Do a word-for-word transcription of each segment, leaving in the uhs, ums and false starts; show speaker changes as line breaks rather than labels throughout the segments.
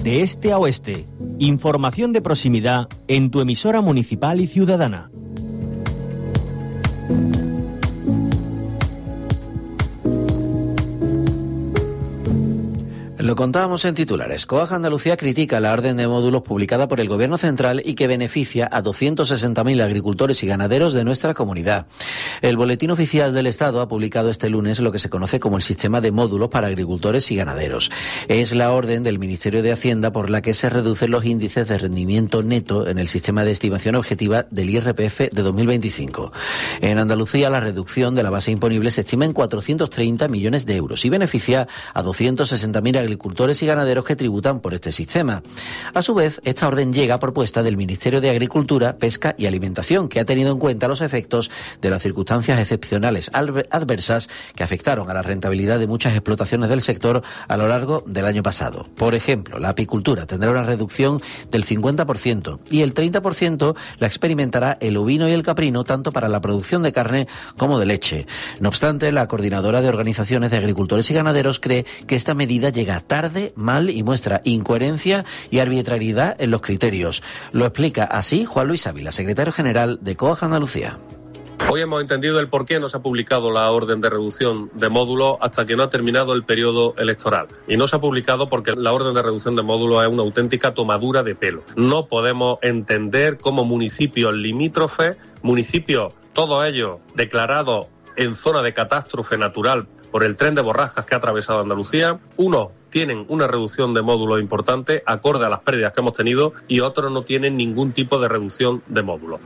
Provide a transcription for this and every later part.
de este a oeste. Información de proximidad en tu emisora municipal y ciudadana.
Lo contábamos en titulares. COAG Andalucía critica la orden de módulos publicada por el Gobierno Central y que beneficia a doscientos sesenta mil agricultores y ganaderos de nuestra comunidad. El Boletín Oficial del Estado ha publicado este lunes lo que se conoce como el Sistema de Módulos para Agricultores y Ganaderos. Es la orden del Ministerio de Hacienda por la que se reducen los índices de rendimiento neto en el Sistema de Estimación Objetiva del I R P F de dos mil veinticinco. En Andalucía, la reducción de la base imponible se estima en cuatrocientos treinta millones de euros y beneficia a doscientos sesenta mil agricultores agricultores y ganaderos que tributan por este sistema. A su vez, esta orden llega a propuesta del Ministerio de Agricultura, Pesca y Alimentación, que ha tenido en cuenta los efectos de las circunstancias excepcionales adversas que afectaron a la rentabilidad de muchas explotaciones del sector a lo largo del año pasado. Por ejemplo, la apicultura tendrá una reducción del cincuenta por ciento y el treinta por ciento la experimentará el ovino y el caprino, tanto para la producción de carne como de leche. No obstante, la Coordinadora de Organizaciones de Agricultores y Ganaderos cree que esta medida llega tarde, mal y muestra incoherencia y arbitrariedad en los criterios. Lo explica así Juan Luis Ávila, secretario general de COAG Andalucía.
Hoy hemos entendido el por qué no se ha publicado la orden de reducción de módulos hasta que no ha terminado el periodo electoral. Y no se ha publicado porque la orden de reducción de módulos es una auténtica tomadura de pelo. No podemos entender cómo municipios limítrofes, municipios, todos ellos declarados en zona de catástrofe natural por el tren de borrascas que ha atravesado Andalucía, unos tienen una reducción de módulos importante acorde a las pérdidas que hemos tenido y otros no tienen ningún tipo de reducción de módulos.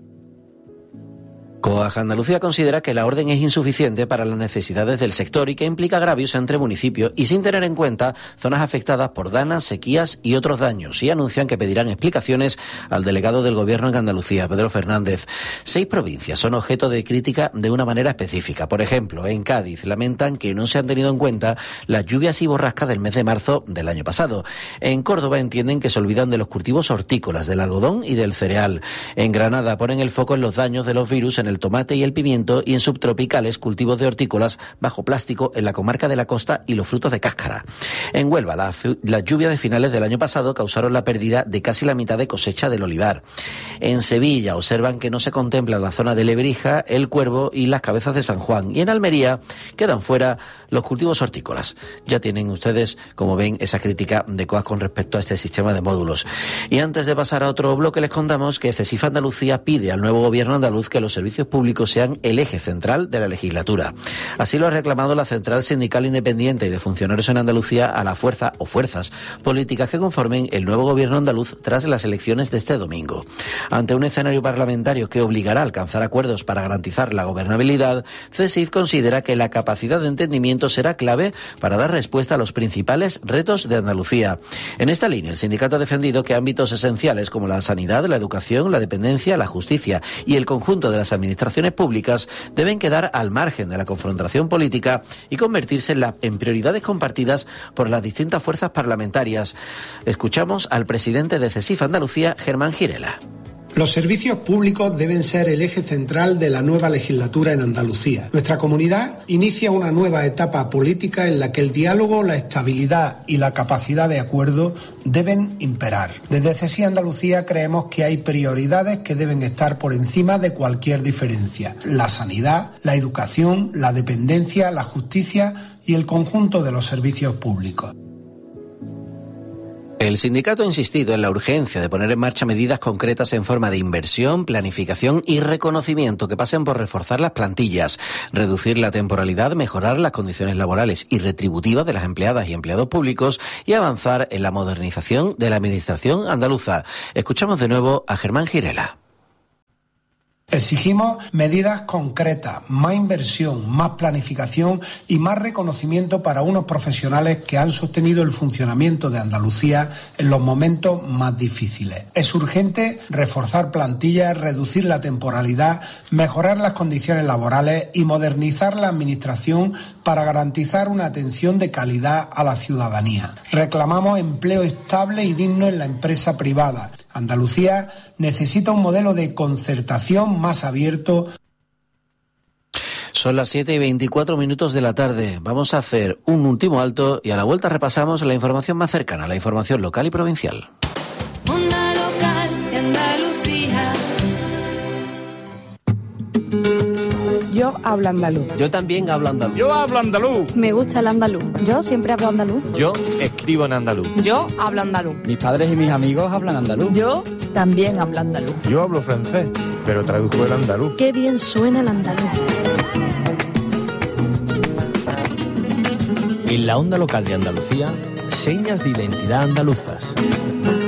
COAG Andalucía considera que la orden es insuficiente para las necesidades del sector y que implica agravios entre municipios y sin tener en cuenta zonas afectadas por danas, sequías y otros daños, y anuncian que pedirán explicaciones al delegado del Gobierno en Andalucía, Pedro Fernández. Seis provincias son objeto de crítica de una manera específica. Por ejemplo, en Cádiz lamentan que no se han tenido en cuenta las lluvias y borrascas del mes de marzo del año pasado. En Córdoba entienden que se olvidan de los cultivos hortícolas, del algodón y del cereal. En Granada ponen el foco en los daños de los virus en el el tomate y el pimiento, y en subtropicales cultivos de hortícolas bajo plástico en la comarca de la Costa y los frutos de cáscara. En Huelva, las la lluvias de finales del año pasado causaron la pérdida de casi la mitad de cosecha del olivar. En Sevilla observan que no se contempla la zona de Lebrija, el Cuervo y las Cabezas de San Juan. Y en Almería quedan fuera los cultivos hortícolas. Ya tienen ustedes, como ven, esa crítica de COAG con respecto a este sistema de módulos. Y antes de pasar a otro bloque, les contamos que CESIF Andalucía pide al nuevo gobierno andaluz que los servicios públicos sean el eje central de la legislatura. Así lo ha reclamado la Central Sindical Independiente y de Funcionarios en Andalucía a la fuerza o fuerzas políticas que conformen el nuevo gobierno andaluz tras las elecciones de este domingo. Ante un escenario parlamentario que obligará a alcanzar acuerdos para garantizar la gobernabilidad, CESIF considera que la capacidad de entendimiento será clave para dar respuesta a los principales retos de Andalucía. En esta línea, el sindicato ha defendido que ámbitos esenciales como la sanidad, la educación, la dependencia, la justicia y el conjunto de las administraciones públicas deben quedar al margen de la confrontación política y convertirse en, la, en prioridades compartidas por las distintas fuerzas parlamentarias. Escuchamos al presidente de CESIF Andalucía, Germán Girela.
Los servicios públicos deben ser el eje central de la nueva legislatura en Andalucía. Nuestra comunidad inicia una nueva etapa política en la que el diálogo, la estabilidad y la capacidad de acuerdo deben imperar. Desde CESIF Andalucía creemos que hay prioridades que deben estar por encima de cualquier diferencia. La sanidad, la educación, la dependencia, la justicia y el conjunto de los servicios públicos.
El sindicato ha insistido en la urgencia de poner en marcha medidas concretas en forma de inversión, planificación y reconocimiento que pasen por reforzar las plantillas, reducir la temporalidad, mejorar las condiciones laborales y retributivas de las empleadas y empleados públicos y avanzar en la modernización de la administración andaluza. Escuchamos de nuevo a Germán Girela.
Exigimos medidas concretas, más inversión, más planificación y más reconocimiento para unos profesionales que han sostenido el funcionamiento de Andalucía en los momentos más difíciles. Es urgente reforzar plantillas, reducir la temporalidad, mejorar las condiciones laborales y modernizar la administración para garantizar una atención de calidad a la ciudadanía. Reclamamos empleo estable y digno en la empresa privada. Andalucía necesita un modelo de concertación más abierto.
Son las siete y veinticuatro minutos de la tarde. Vamos a hacer un último alto y a la vuelta repasamos la información más cercana, la información local y provincial.
Onda local de Andalucía.
Yo hablo andaluz.
Yo también hablo andaluz.
Yo hablo andaluz.
Me gusta el andaluz.
Yo siempre hablo andaluz.
Yo escribo en andaluz.
Yo hablo andaluz.
Mis padres y mis amigos hablan andaluz.
Yo también hablo andaluz.
Yo hablo francés, pero traduzco el andaluz.
Qué bien suena el andaluz.
En la onda local de Andalucía, señas de identidad andaluzas.